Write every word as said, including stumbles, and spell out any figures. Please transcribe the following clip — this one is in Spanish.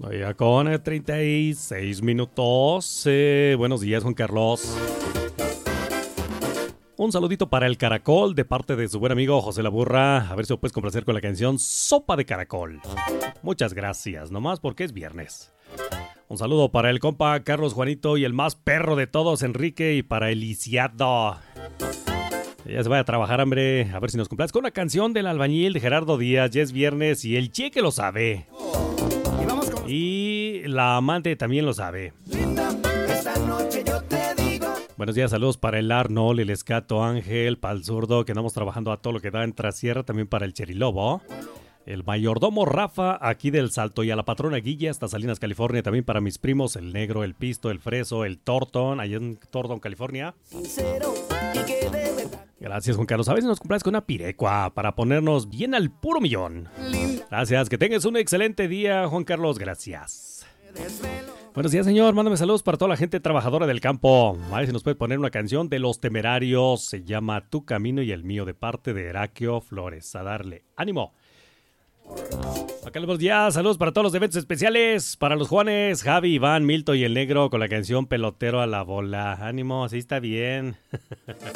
Ya con eh, treinta y seis minutos. Eh, buenos días, Juan Carlos. Un saludito para el Caracol de parte de su buen amigo José La Burra. A ver si lo puedes complacer con la canción Sopa de Caracol. Muchas gracias, nomás porque es viernes. Un saludo para el compa Carlos Juanito y el más perro de todos, Enrique, y para el Lisiado. Ya se vaya a trabajar, hombre. A ver si nos complaces con una canción del albañil de Gerardo Díaz. Ya es viernes y el Cheque lo sabe. Y, vamos con... y la amante también lo sabe. Linda, esta noche yo te digo. Buenos días, saludos para el Arnold, el Escato Ángel, para el Zurdo, que andamos trabajando a todo lo que da en Trasierra. También para el Cherilobo. El mayordomo Rafa, aquí del Salto, y a la patrona Guilla, hasta Salinas, California. También para mis primos, el Negro, el Pisto, el Freso, el Torton, allá en Torton, California. Sincero y que de verdad. Gracias, Juan Carlos. A ver si nos complaces con una pirecua para ponernos bien al puro millón. Gracias, que tengas un excelente día, Juan Carlos. Gracias. Buenos días, señor. Mándame saludos para toda la gente trabajadora del campo. A ver si nos puede poner una canción de Los Temerarios. Se llama Tu Camino y el Mío, de parte de Heraquio Flores. A darle ánimo. Acá buenos días, saludos para todos los eventos especiales, para los Juanes, Javi, Iván, Milton y el Negro con la canción Pelotero a la Bola. Ánimo, así está bien.